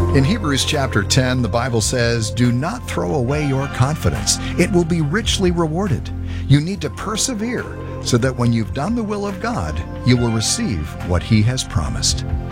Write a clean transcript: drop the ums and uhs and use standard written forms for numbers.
In Hebrews chapter 10, the Bible says, "Do not throw away your confidence. It will be richly rewarded." You need to persevere so that when you've done the will of God, you will receive what He has promised.